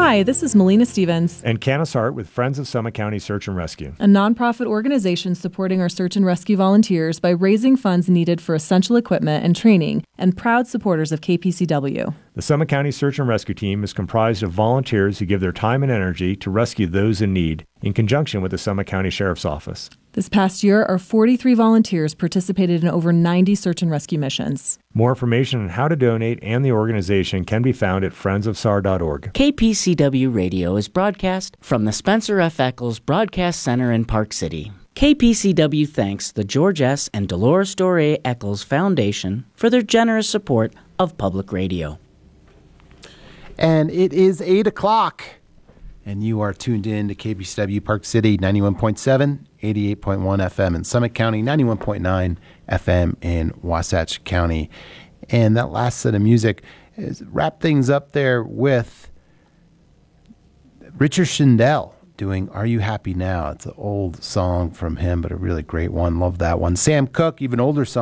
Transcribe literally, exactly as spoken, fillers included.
Hi, this is Melina Stevens. And Canis Hart with Friends of Summit County Search and Rescue, a nonprofit organization supporting our search and rescue volunteers by raising funds needed for essential equipment and training, and proud supporters of K P C W. The Summit County Search and Rescue Team is comprised of volunteers who give their time and energy to rescue those in need, in conjunction with the Summit County Sheriff's Office. This past year, our forty-three volunteers participated in over ninety search and rescue missions. More information on how to donate and the organization can be found at friends of s a r dot org. K P C W Radio is broadcast from the Spencer F. Eccles Broadcast Center in Park City. K P C W thanks the George S. and Dolores Doré Eccles Foundation for their generous support of public radio. And it is eight o'clock, and you are tuned in to K P C W Park City, ninety-one point seven, eighty-eight point one F M in Summit County, ninety-one point nine F M in Wasatch County. And that last set of music is wrap things up there with Richard Shindell doing Are You Happy Now? It's an old song from him, but a really great one. Love that one. Sam Cooke, even older song.